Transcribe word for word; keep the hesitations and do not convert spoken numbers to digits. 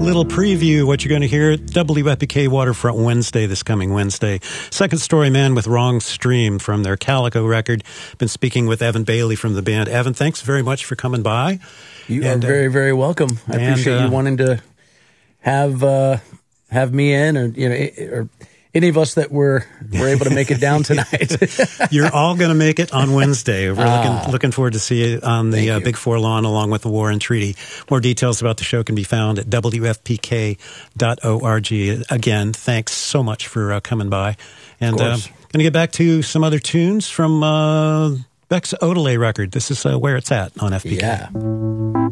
Little preview what you're going to hear at W F P K Waterfront Wednesday, this coming Wednesday. Second Story Man with Wrong Stream from their Calico record. Been speaking with Evan Bailey from the band. Evan, thanks very much for coming by. You and, are very, uh, very welcome. I and, appreciate uh, you wanting to have uh, have me in, or you know, or any of us that were were able to make it down tonight. You're all going to make it on Wednesday. We're ah, looking looking forward to see you on the uh, Big Four lawn along with the Warren Treaty. More details about the show can be found at W F P K dot org. Again, thanks so much for uh, coming by. And uh, going to get back to some other tunes from uh, Beck's Odelay record. This is uh, Where It's At on F P K. Yeah.